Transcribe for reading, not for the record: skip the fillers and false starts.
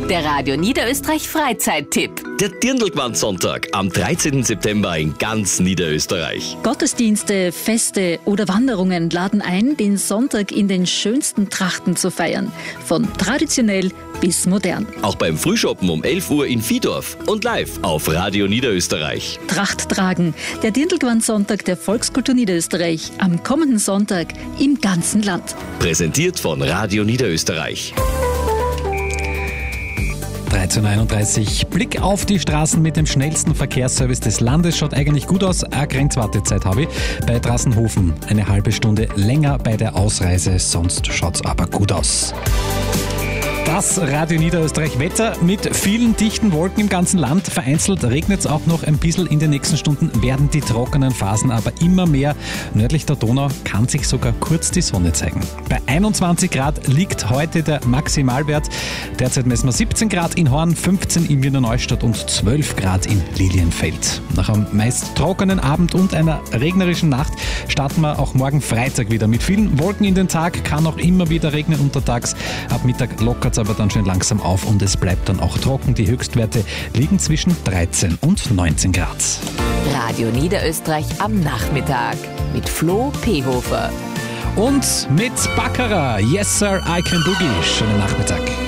Der Radio Niederösterreich Freizeittipp. Der Dirndlgewand-Sonntag am 13. September in ganz Niederösterreich. Gottesdienste, Feste oder Wanderungen laden ein, den Sonntag in den schönsten Trachten zu feiern. Von traditionell bis modern. Auch beim Frühschoppen um 11 Uhr in Vihdorf und live auf Radio Niederösterreich. Tracht tragen. Der Dirndlgewand-Sonntag der Volkskultur Niederösterreich am kommenden Sonntag im ganzen Land. Präsentiert von Radio Niederösterreich. 13:31 Uhr. Blick auf die Straßen mit dem schnellsten Verkehrsservice des Landes. Schaut eigentlich gut aus. Eine Grenzwartezeit habe ich bei Drassenhofen. Eine halbe Stunde länger bei der Ausreise. Sonst schaut's aber gut aus. Das Radio Niederösterreich Wetter mit vielen dichten Wolken im ganzen Land. Vereinzelt regnet es auch noch ein bisschen. In den nächsten Stunden werden die trockenen Phasen aber immer mehr. Nördlich der Donau kann sich sogar kurz die Sonne zeigen. Bei 21 Grad liegt heute der Maximalwert. Derzeit messen wir 17 Grad in Horn, 15 in Wiener Neustadt und 12 Grad in Lilienfeld. Nach einem meist trockenen Abend und einer regnerischen Nacht starten wir auch morgen Freitag wieder. Mit vielen Wolken in den Tag, kann auch immer wieder regnen untertags. Ab Mittag lockert es aber dann schön langsam auf und es bleibt dann auch trocken. Die Höchstwerte liegen zwischen 13 und 19 Grad. Radio Niederösterreich am Nachmittag mit Flo Pehofer. Und mit Baccarat. Yes Sir, I Can Boogie. Schönen Nachmittag.